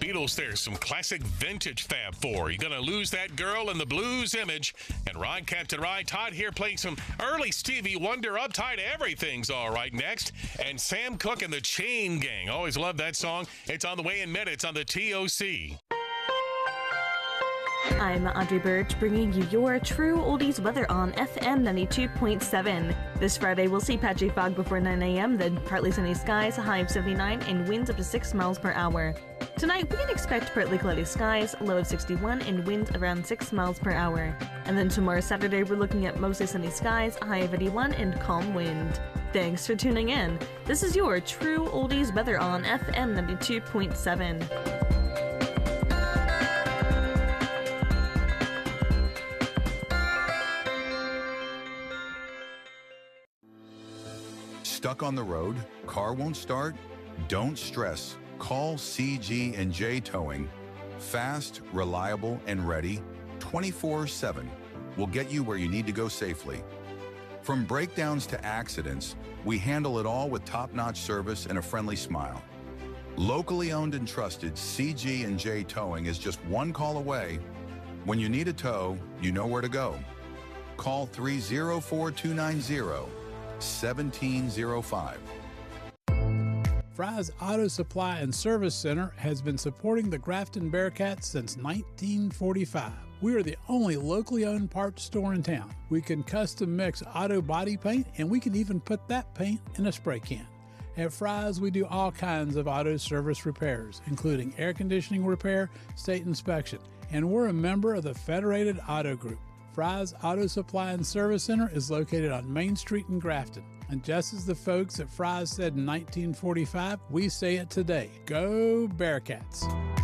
Beatles there, some classic vintage Fab Four. You're going to lose that girl in the blues image. And Ryan, Captain Ryan, Todd here playing some early Stevie Wonder, Uptight Everything's All Right next. And Sam Cooke and the Chain Gang. Always love that song. It's on the way in minutes on the TOC. I'm Audrey Birch, bringing you your true oldies weather on FM 92.7. This Friday, we'll see patchy fog before 9 a.m., then partly sunny skies, a high of 79, and winds up to 6 miles per hour. Tonight, we can expect partly cloudy skies, low of 61, and winds around 6 miles per hour. And then tomorrow, Saturday, we're looking at mostly sunny skies, a high of 81, and calm wind. Thanks for tuning in. This is your true oldies weather on FM 92.7. Stuck on the road? Car won't start? Don't stress. Call CG&J Towing. Fast, reliable, and ready 24/7. We'll get you where you need to go safely. From breakdowns to accidents, we handle it all with top-notch service and a friendly smile. Locally owned and trusted, CG&J Towing is just one call away. When you need a tow, you know where to go. Call 304-290-1705. Fry's Auto Supply and Service Center has been supporting the Grafton Bearcats since 1945. We are the only locally owned parts store in town. We can custom mix auto body paint, and we can even put that paint in a spray can. At Fry's, we do all kinds of auto service repairs, including air conditioning repair, state inspection, and we're a member of the Federated Auto Group. Fry's Auto Supply and Service Center is located on Main Street in Grafton. And just as the folks at Fry's said in 1945, we say it today. Go Bearcats.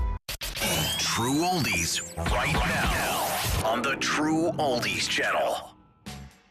True Oldies right now on the True Oldies channel.